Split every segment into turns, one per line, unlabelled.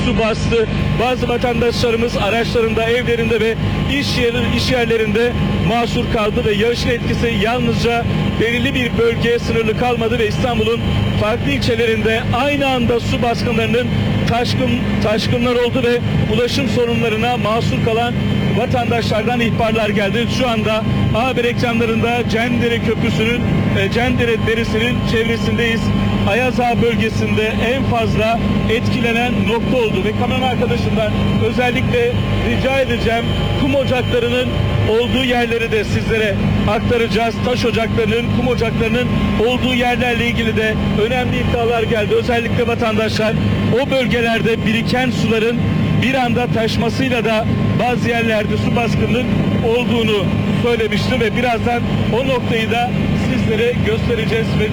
su bastı. Bazı vatandaşlarımız araçlarında, evlerinde ve iş yerlerinde mahsur kaldı ve yağışın etkisi yalnızca belirli bir bölgeye sınırlı kalmadı ve İstanbul'un farklı ilçelerinde aynı anda su baskınlarının taşkınlar oldu ve ulaşım sorunlarına mahsur kalan vatandaşlardan ihbarlar geldi. Şu anda haber ekranlarında Cendere Köprüsü'nün Cendere Deresi'nin çevresindeyiz. Ayaz Ağa bölgesinde en fazla etkilenen nokta oldu ve kameraman arkadaşımdan özellikle rica edeceğim, kum ocaklarının olduğu yerleri de sizlere aktaracağız. Taş ocaklarının, kum ocaklarının olduğu yerlerle ilgili de önemli iddialar geldi. Özellikle vatandaşlar o bölgelerde biriken suların bir anda taşmasıyla da bazı yerlerde su baskınının olduğunu söylemişti ve birazdan o noktayı da sizlere göstereceğiz ve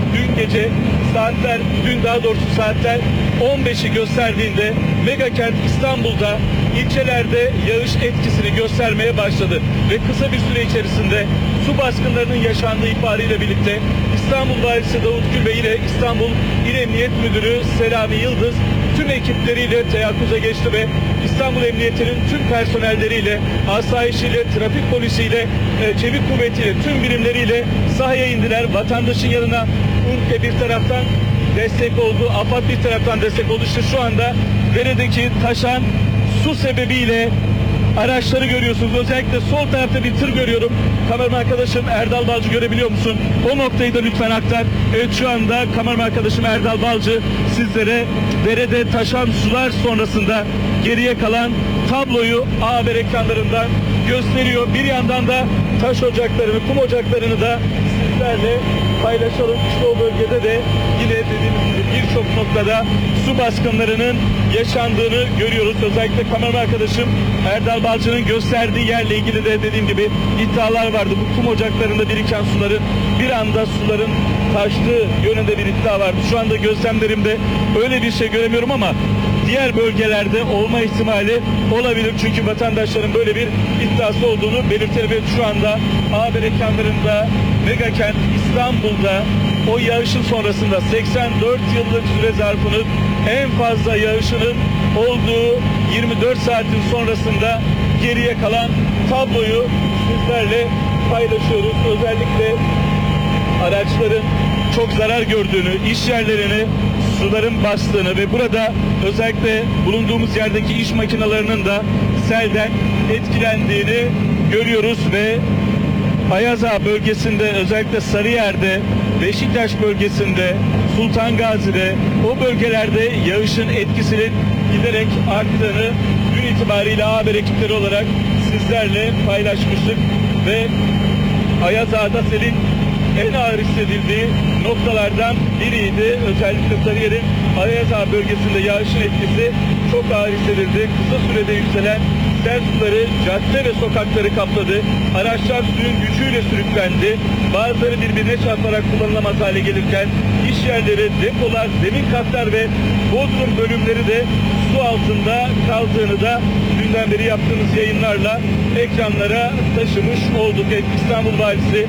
dün daha doğrusu saatler 15'i gösterdiğinde Megakent İstanbul'da ilçelerde yağış etkisini göstermeye başladı ve kısa bir süre içerisinde su baskınlarının yaşandığı ihbarıyla birlikte İstanbul Valisi Davut Gül ve ile İstanbul İl Emniyet Müdürü Selami Yıldız tüm ekipleriyle teyakkuza geçti ve İstanbul Emniyeti'nin tüm personelleriyle, asayişiyle, trafik polisiyle, çevik kuvvetiyle, tüm birimleriyle sahaya indiler. Vatandaşın yanına UNKE bir taraftan destek oldu, AFAD bir taraftan destek oldu. İşte şu anda deredeki taşan su sebebiyle araçları görüyorsunuz. Özellikle sol tarafta bir tır görüyorum. Kameraman arkadaşım Erdal Balcı, görebiliyor musun? O noktayı da lütfen aktar. Evet, şu anda kameraman arkadaşım Erdal Balcı sizlere derede taşan sular sonrasında geriye kalan tabloyu haber ekranlarından gösteriyor. Bir yandan da taş ocaklarını, kum ocaklarını da sizlerle paylaşalım. İşte o bölgede de yine dediğimiz gibi birçok noktada su baskınlarının yaşandığını görüyoruz. Özellikle kameraman arkadaşım Erdal Balcı'nın gösterdiği yerle ilgili de dediğim gibi iddialar vardı. Bu kum ocaklarında biriken suların bir anda suların taştığı yönünde bir iddia vardı. Şu anda gözlemlerimde öyle bir şey göremiyorum ama diğer bölgelerde olma ihtimali olabilir. Çünkü vatandaşların böyle bir iddiası olduğunu belirtelim. Ve şu anda haber ekranlarında Megakent İstanbul'da o yağışın sonrasında 84 yıllık süre zarfının en fazla yağışının olduğu 24 saatin sonrasında geriye kalan tabloyu sizlerle paylaşıyoruz. Özellikle araçların çok zarar gördüğünü, iş yerlerini suların bastığını ve burada özellikle bulunduğumuz yerdeki iş makinelerinin de selden etkilendiğini görüyoruz ve Ayaz Ağa bölgesinde, özellikle Sarıyer'de, Beşiktaş bölgesinde, Sultan Gazi'de, o bölgelerde yağışın etkisinin giderek arttığını dün itibariyle haber ekipleri olarak sizlerle paylaşmıştık ve Ayaz Ağa'da selin en ağır hissedildiği noktalardan biriydi. Özellikle Sarıyer'in Ayaz Ağa bölgesinde yağışın etkisi çok ağır hissedildi. Kısa sürede yükselen sel suları cadde ve sokakları kapladı. Araçlar suyun gücüyle sürüklendi. Bazıları birbirine çarparak kullanılamaz hale gelirken iş yerleri, depolar, zemin katlar ve bodrum bölümleri de su altında kaldığını da dünden beri yaptığımız yayınlarla ekranlara taşımış olduk. İstanbul Valisi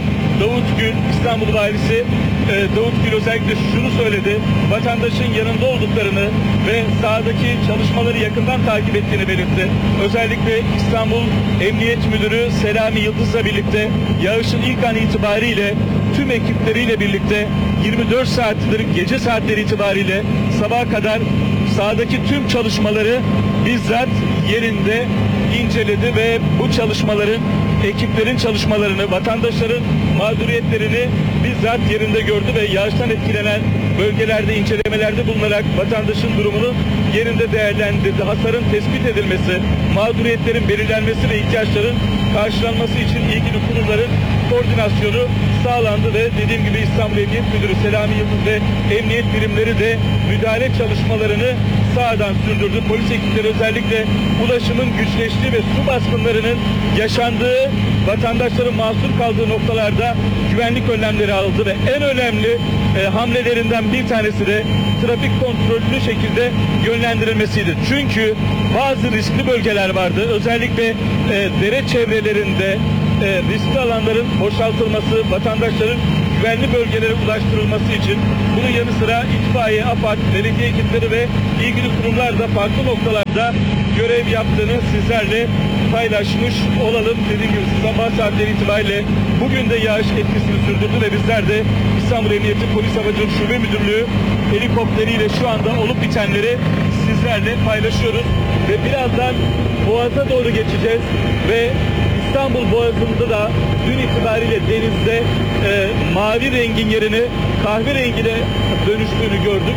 Davut Gül özellikle şunu söyledi. Vatandaşın yanında olduklarını ve sahadaki çalışmaları yakından takip ettiğini belirtti. Özellikle İstanbul Emniyet Müdürü Selami Yıldız'la birlikte yağışın ilk an itibariyle tüm ekipleriyle birlikte 24 saattir gece saatleri itibariyle sabaha kadar sahadaki tüm çalışmaları bizzat yerinde inceledi ve bu çalışmaların, ekiplerin çalışmalarını, vatandaşların mağduriyetlerini bizzat yerinde gördü ve yağıştan etkilenen bölgelerde incelemelerde bulunarak vatandaşın durumunu yerinde değerlendirdi. Hasarın tespit edilmesi, mağduriyetlerin belirlenmesi ve ihtiyaçların karşılanması için ilgili kurumların koordinasyonu sağlandı ve dediğim gibi İstanbul Emniyet Müdürü Selami Yıldız ve emniyet birimleri de müdahale çalışmalarını sahadan sürdürdü. Polis ekipleri özellikle ulaşımın güçleştiği ve su baskınlarının yaşandığı, vatandaşların mahsur kaldığı noktalarda güvenlik önlemleri aldı ve en önemli hamlelerinden bir tanesi de trafik kontrollü şekilde yönlendirilmesiydi. Çünkü bazı riskli bölgeler vardı. Özellikle dere çevrelerinde riskli alanların boşaltılması, vatandaşların güvenli bölgelere ulaştırılması için bunun yanı sıra itfaiye, AFAD, belediye ekipleri ve ilgili kurumlar da farklı noktalarda görev yaptığını sizlerle paylaşmış olalım. Dediğim gibi sabah saatleri itibariyle bugün de yağış etkisini sürdürdü ve bizler de İstanbul Emniyeti Polis Havacılık Şube Müdürlüğü helikopteriyle şu anda olup bitenleri sizlerle paylaşıyoruz. Ve birazdan Boğaz'a doğru geçeceğiz ve İstanbul Boğazı'nda da dün itibariyle denizde mavi rengin yerini kahverengine dönüştüğünü gördük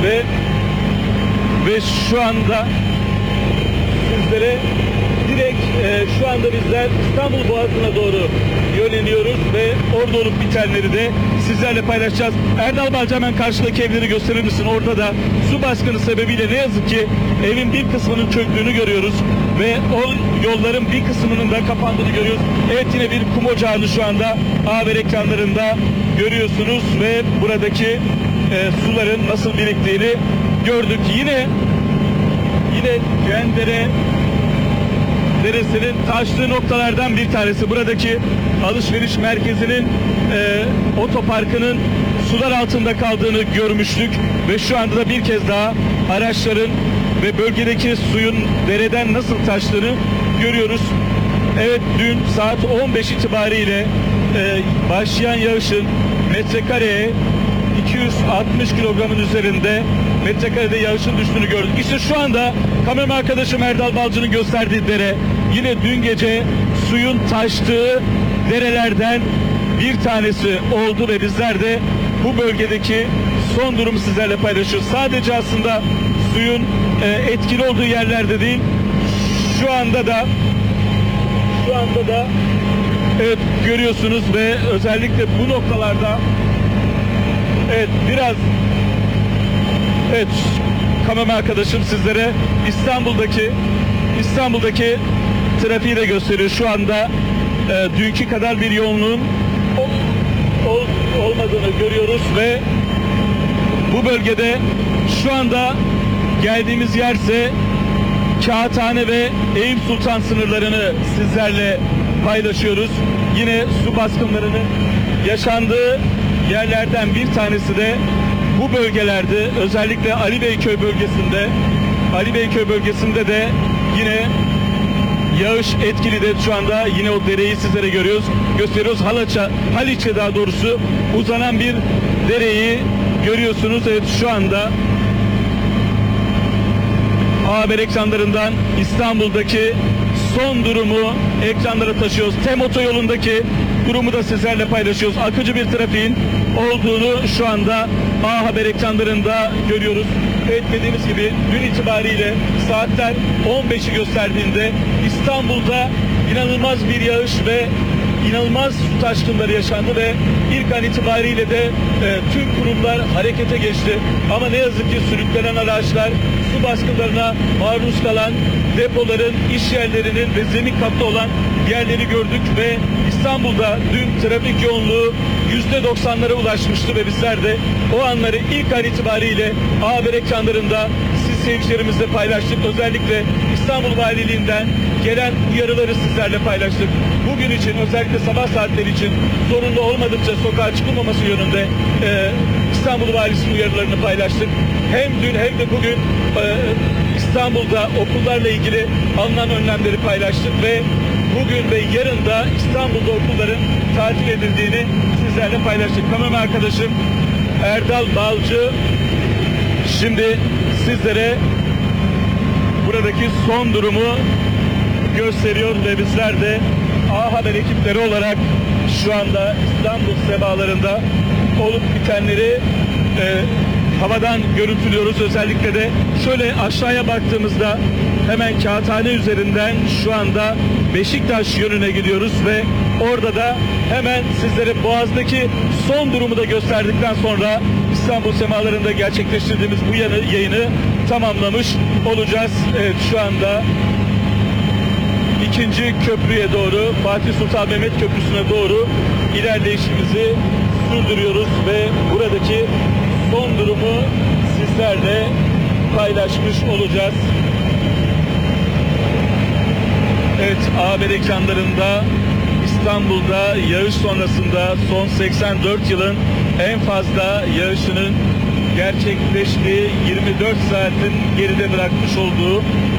ve şu anda sizlere direkt şu anda bizler İstanbul Boğazı'na doğru yöneliyoruz ve orada olup bitenleri de sizlerle paylaşacağız. Erdal Balcı, hemen karşıdaki evleri gösterir misin? Orada da su baskını sebebiyle ne yazık ki evin bir kısmının çöktüğünü görüyoruz ve o yolların bir kısmının da kapandığını görüyoruz. Evet, yine bir kum ocağını şu anda haber ekranlarında görüyorsunuz ve buradaki suların nasıl biriktiğini gördük. Yine Gendere Deresi'nin taştığı noktalardan bir tanesi. Buradaki alışveriş merkezinin otoparkının sular altında kaldığını görmüştük ve şu anda da bir kez daha araçların ve bölgedeki suyun dereden nasıl taştığını görüyoruz. Evet, dün saat 15 itibariyle başlayan yağışın metrekareye 260 kilogramın üzerinde metrekarede yağışın düştüğünü gördük. İşte şu anda kameraman arkadaşım Erdal Balcı'nın gösterdiği dere yine dün gece suyun taştığı derelerden bir tanesi oldu ve bizler de bu bölgedeki son durumu sizlerle paylaşıyoruz. Sadece aslında suyun etkili olduğu yerlerde değil, şu anda da evet görüyorsunuz ve özellikle bu noktalarda kameraman arkadaşım sizlere İstanbul'daki trafiği de gösteriyor. Şu anda dünkü kadar bir yoğunluğun olmadığını görüyoruz ve bu bölgede şu anda geldiğimiz yerse Kağıthane ve Eyüp Sultan sınırlarını sizlerle paylaşıyoruz. Yine su baskınlarının yaşandığı yerlerden bir tanesi de bu bölgelerde, özellikle Ali Beyköy bölgesinde de yine yağış etkili de şu anda yine o dereyi sizlere gösteriyoruz. Haliç'e daha doğrusu uzanan bir dereyi görüyorsunuz. Evet, şu anda haber ekranlarından İstanbul'daki son durumu ekranlara taşıyoruz. TEM otoyolundaki durumu da sizlerle paylaşıyoruz. Akıcı bir trafiğin olduğunu şu anda A Haber ekranlarında görüyoruz. Evet, dediğimiz gibi dün itibariyle saatler 15'i gösterdiğinde İstanbul'da inanılmaz bir yağış ve inanılmaz su taşkınları yaşandı ve ilk an itibariyle de tüm kurumlar harekete geçti. Ama ne yazık ki sürüklenen araçlar, su baskınlarına maruz kalan depoların, iş yerlerinin ve zemin katta olan yerleri gördük ve İstanbul'da dün trafik yoğunluğu %90'lara ulaşmıştı ve bizler de o anları ilk an itibariyle haber ekranlarında siz seyircilerimizle paylaştık. Özellikle İstanbul Valiliğinden gelen uyarıları sizlerle paylaştık. Bugün için, özellikle sabah saatleri için zorunlu olmadıkça sokağa çıkılmaması yönünde İstanbul Valisi'nin uyarılarını paylaştık. Hem dün hem de bugün İstanbul'da okullarla ilgili alınan önlemleri paylaştık ve bugün ve yarın da İstanbul'da okulların tatil edildiğini sizlerle paylaştık. Kameraman arkadaşım Erdal Balcı şimdi sizlere buradaki son durumu gösteriyor ve bizler de A Haber ekipleri olarak şu anda İstanbul semalarında olup bitenleri havadan görüntülüyoruz. Özellikle de şöyle aşağıya baktığımızda hemen Kağıthane üzerinden şu anda Beşiktaş yönüne gidiyoruz ve orada da hemen sizlere Boğaz'daki son durumu da gösterdikten sonra İstanbul semalarında gerçekleştirdiğimiz bu yayını tamamlamış olacağız. Evet, şu anda ikinci köprüye doğru, Fatih Sultan Mehmet Köprüsü'ne doğru ilerleyişimizi sürdürüyoruz ve buradaki son durumu sizlerle paylaşmış olacağız. Evet, haber ekranlarında İstanbul'da yağış sonrasında son 84 yılın en fazla yağışının gerçekleştiği 24 saatin geride bırakmış olduğu